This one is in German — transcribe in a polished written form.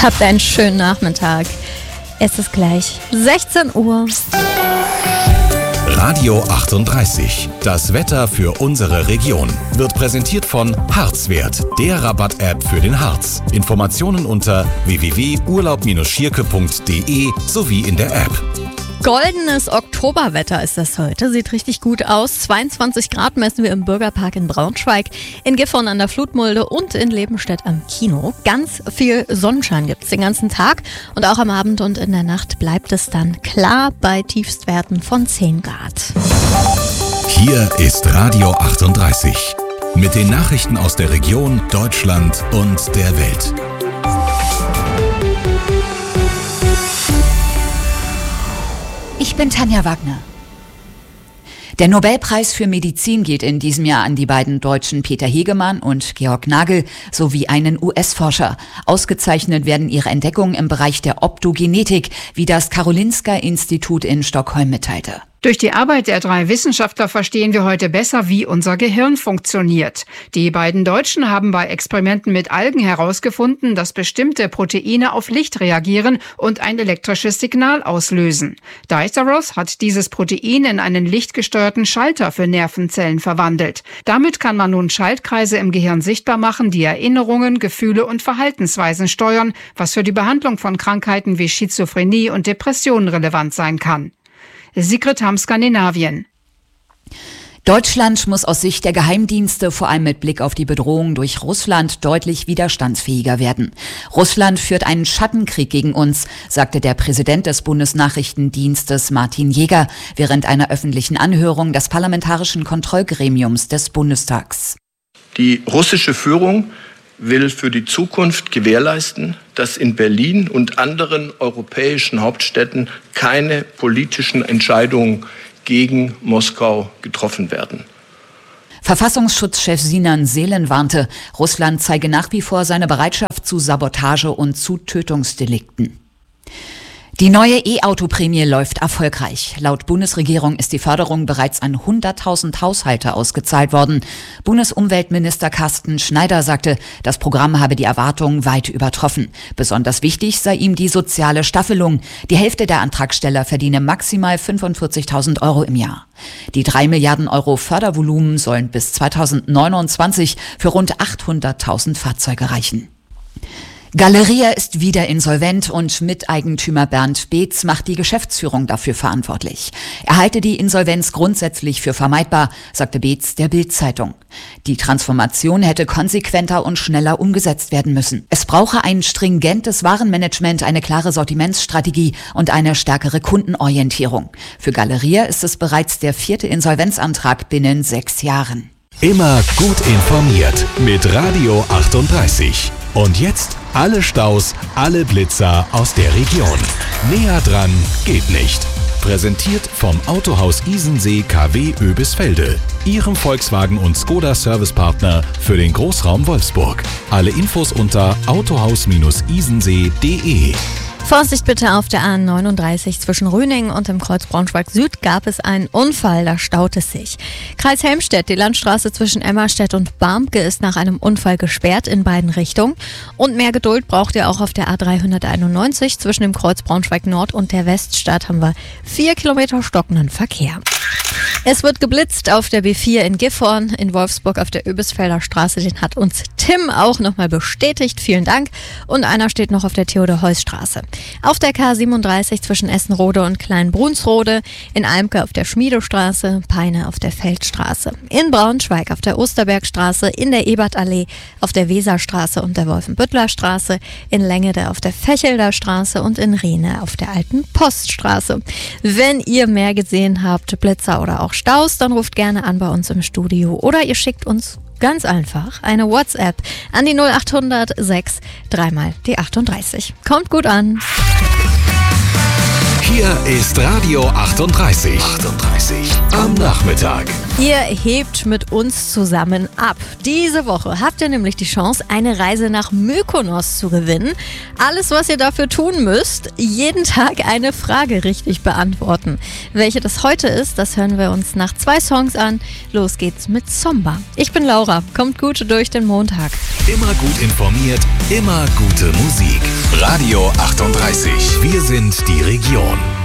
Habt einen schönen Nachmittag. Es ist gleich 16 Uhr. Radio 38. Das Wetter für unsere Region wird präsentiert von Harzwert, der Rabatt-App für den Harz. Informationen unter www.urlaub-schierke.de sowie in der App. Goldenes Oktoberwetter ist das heute. Sieht richtig gut aus. 22 Grad messen wir im Bürgerpark in Braunschweig, in Gifhorn an der Flutmulde und in Lebenstedt am Kino. Ganz viel Sonnenschein gibt es den ganzen Tag und auch am Abend und in der Nacht bleibt es dann klar bei Tiefstwerten von 10 Grad. Hier ist Radio 38 mit den Nachrichten aus der Region, Deutschland und der Welt. Ich bin Tanja Wagner. Der Nobelpreis für Medizin geht in diesem Jahr an die beiden Deutschen Peter Hegemann und Georg Nagel sowie einen US-Forscher. Ausgezeichnet werden ihre Entdeckungen im Bereich der Optogenetik, wie das Karolinska-Institut in Stockholm mitteilte. Durch die Arbeit der 3 Wissenschaftler verstehen wir heute besser, wie unser Gehirn funktioniert. Die beiden Deutschen haben bei Experimenten mit Algen herausgefunden, dass bestimmte Proteine auf Licht reagieren und ein elektrisches Signal auslösen. Diceros hat dieses Protein in einen lichtgesteuerten Schalter für Nervenzellen verwandelt. Damit kann man nun Schaltkreise im Gehirn sichtbar machen, die Erinnerungen, Gefühle und Verhaltensweisen steuern, was für die Behandlung von Krankheiten wie Schizophrenie und Depressionen relevant sein kann. Sigrid Hamm, Skandinavien. Deutschland muss aus Sicht der Geheimdienste vor allem mit Blick auf die Bedrohung durch Russland deutlich widerstandsfähiger werden. Russland führt einen Schattenkrieg gegen uns, sagte der Präsident des Bundesnachrichtendienstes Martin Jäger während einer öffentlichen Anhörung des Parlamentarischen Kontrollgremiums des Bundestags. Die russische Führung will für die Zukunft gewährleisten, dass in Berlin und anderen europäischen Hauptstädten keine politischen Entscheidungen gegen Moskau getroffen werden. Verfassungsschutzchef Sinan Selen warnte, Russland zeige nach wie vor seine Bereitschaft zu Sabotage und zu Tötungsdelikten. Die neue E-Auto-Prämie läuft erfolgreich. Laut Bundesregierung ist die Förderung bereits an 100.000 Haushalte ausgezahlt worden. Bundesumweltminister Carsten Schneider sagte, das Programm habe die Erwartungen weit übertroffen. Besonders wichtig sei ihm die soziale Staffelung. Die Hälfte der Antragsteller verdiene maximal 45.000 € im Jahr. Die 3 Milliarden € Fördervolumen sollen bis 2029 für rund 800.000 Fahrzeuge reichen. Galeria ist wieder insolvent und Miteigentümer Bernd Beetz macht die Geschäftsführung dafür verantwortlich. Er halte die Insolvenz grundsätzlich für vermeidbar, sagte Beetz der Bild-Zeitung. Die Transformation hätte konsequenter und schneller umgesetzt werden müssen. Es brauche ein stringentes Warenmanagement, eine klare Sortimentsstrategie und eine stärkere Kundenorientierung. Für Galeria ist es bereits der 4. Insolvenzantrag binnen 6 Jahren. Immer gut informiert mit Radio 38. Und jetzt alle Staus, alle Blitzer aus der Region. Näher dran geht nicht. Präsentiert vom Autohaus Isensee KW Oebisfelde, Ihrem Volkswagen und Skoda Servicepartner für den Großraum Wolfsburg. Alle Infos unter autohaus-isensee.de. Vorsicht bitte auf der A39 zwischen Rüningen und dem Kreuz Braunschweig Süd gab es einen Unfall, da staut es sich. Kreis Helmstedt, die Landstraße zwischen Emmerstedt und Barmbke ist nach einem Unfall gesperrt in beiden Richtungen. Und mehr Geduld braucht ihr auch auf der A391 zwischen dem Kreuz Braunschweig Nord und der Weststadt haben wir 4 Kilometer stockenden Verkehr. Es wird geblitzt auf der B4 in Gifhorn, in Wolfsburg auf der Oebisfelder Straße. Den hat uns Tim auch nochmal bestätigt. Vielen Dank. Und einer steht noch auf der Theodor-Heuss-Straße. Auf der K37 zwischen Essenrode und Kleinbrunsrode, in Almke auf der Schmiedestraße, Peine auf der Feldstraße, in Braunschweig auf der Osterbergstraße, in der Ebertallee auf der Weserstraße und der Wolfenbüttler-Straße, in Längede auf der Fechelder Straße und in Rehne auf der Alten Poststraße. Wenn ihr mehr gesehen habt, Blitzer oder auch Staus, dann ruft gerne an bei uns im Studio oder ihr schickt uns ganz einfach eine WhatsApp an die 0800 6 3 mal die 38. Kommt gut an. Hier ist Radio 38 am Nachmittag. Ihr hebt mit uns zusammen ab. Diese Woche habt ihr nämlich die Chance, eine Reise nach Mykonos zu gewinnen. Alles, was ihr dafür tun müsst, jeden Tag eine Frage richtig beantworten. Welche das heute ist, das hören wir uns nach 2 Songs an. Los geht's mit Zomba. Ich bin Laura, kommt gut durch den Montag. Immer gut informiert, immer gute Musik. Radio 38. Wir sind die Region.